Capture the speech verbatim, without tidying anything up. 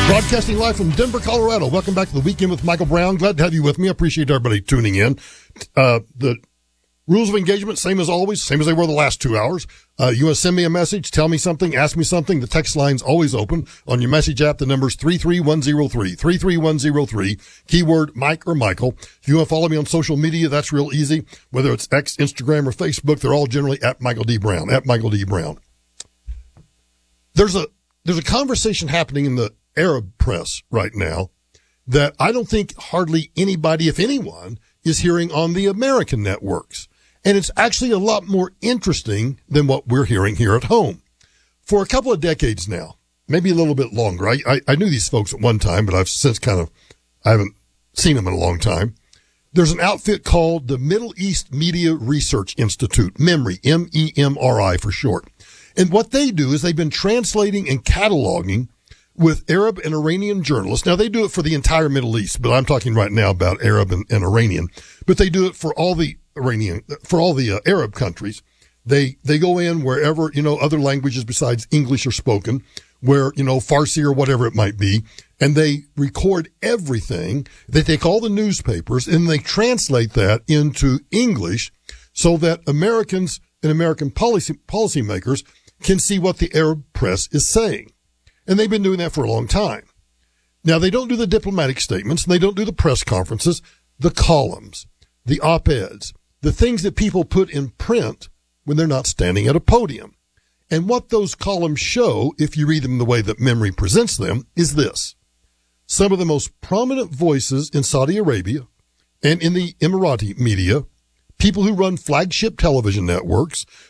Broadcasting live from Denver, Colorado. Welcome back to the Weekend with Michael Brown. Glad to have you with me. I appreciate everybody tuning in. Uh, the rules of engagement, same as always, same as they were the last two hours. Uh, you want to send me a message, tell me something, ask me something. The text line's always open. On your message app, the number's three three one zero three, three three one zero three, keyword Mike or Michael. If you want to follow me on social media, that's real easy. Whether it's X, Instagram, or Facebook, they're all generally at Michael D. Brown, at Michael D. Brown. There's a, there's a conversation happening in the Arab press right now that I don't think hardly anybody, if anyone, is hearing on the American networks. And it's actually a lot more interesting than what we're hearing here at home. For a couple of decades now, maybe a little bit longer, I, I, I knew these folks at one time, but I've since kind of, I haven't seen them in a long time. There's an outfit called the Middle East Media Research Institute, MEMRI, M E M R I for short. And what they do is they've been translating and cataloging with Arab and Iranian journalists. Now, they do it for the entire Middle East, but I'm talking right now about Arab and, and Iranian. But they do it for all the Iranian, for all the uh, Arab countries. They, they go in wherever, you know, other languages besides English are spoken, where, you know, Farsi or whatever it might be, and they record everything. They take all the newspapers and they translate that into English so that Americans and American policy, policymakers can see what the Arab press is saying. And they've been doing that for a long time. Now, they don't do the diplomatic statements, and they don't do the press conferences, the columns, the op-eds, the things that people put in print when they're not standing at a podium. And what those columns show, if you read them the way that MEMRI presents them, is this. Some of the most prominent voices in Saudi Arabia and in the Emirati media, people who run flagship television networks,